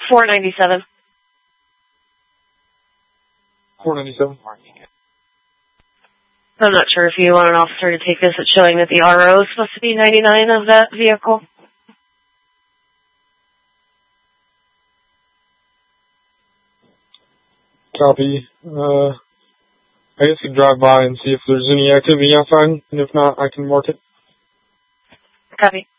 497. 497. I'm not sure if you want an officer to take this. It's showing that the RO is supposed to be 99 of that vehicle. Copy. I guess I could drive by and see if there's any activity outside, and if not, I can mark it. Copy.